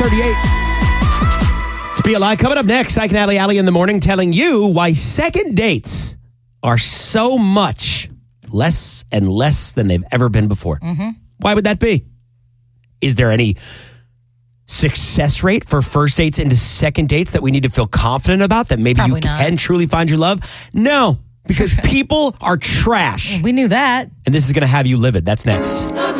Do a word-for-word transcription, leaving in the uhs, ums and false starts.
thirty-eight. It's B L I coming up next. Ike and Allie Allie in the morning telling you why second dates are so much less and less than they've ever been before. Mm-hmm. Why would that be? Is there any success rate for first dates into second dates that we need to feel confident about, that maybe Probably you not. can truly find your love? No, because people are trash. We knew that. And this is going to have you livid. That's next.